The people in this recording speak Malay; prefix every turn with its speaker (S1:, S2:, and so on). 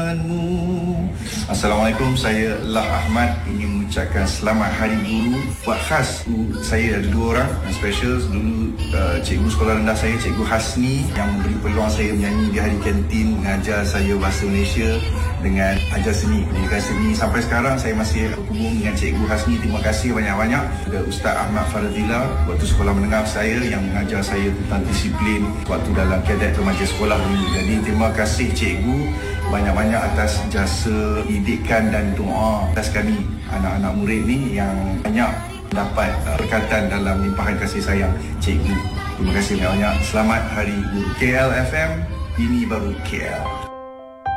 S1: denganmu. Assalamualaikum, saya Lah Ahmad ingin mengucapkan selamat Hari Guru. Buat khas saya ada dua orang yang special. Dulu cikgu sekolah rendah saya, Cikgu Hasni, yang memberi peluang saya menyanyi di hari kantin, mengajar saya bahasa Malaysia dengan ajar seni, pendidikan seni. Sampai sekarang saya masih berhubung dengan Cikgu Hasni. Terima kasih banyak-banyak. Juga Ustaz Ahmad Faradila waktu sekolah menengah saya yang mengajar saya tentang disiplin waktu dalam kadet remaja sekolah dulu. Jadi terima kasih Cikgu banyak-banyak atas jasa didikan dan doa atas kami anak-anak murid ni yang banyak dapat berkatan dalam limpahan kasih sayang Cikgu. Terima kasih banyak. Selamat Hari Guru. KL FM, ini baru KL.